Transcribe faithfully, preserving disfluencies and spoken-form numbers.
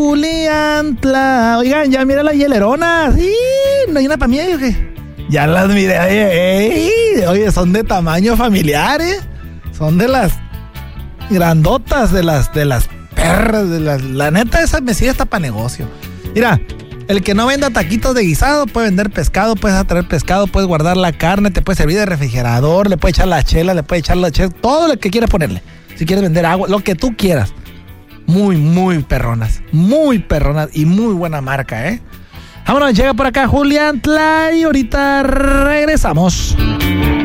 Julián Tla. Oigan, ya mira las hieleronas. Sí, no hay una para mí. ¿Qué? Ya las miré. Oye, oye, son de tamaño familiar, ¿eh? Son de las grandotas, de las, de las perras, de las. La neta, esa mesilla está para negocio. Mira, el que no venda taquitos de guisado puede vender pescado, puedes atraer pescado, puedes guardar la carne, te puede servir de refrigerador, le puede echar la chela, le puede echar la chela, todo lo que quieras ponerle. Si quieres vender agua, lo que tú quieras. Muy, muy perronas. Muy perronas y muy buena marca, ¿eh? Vámonos, llega por acá Julián Tla y ahorita regresamos.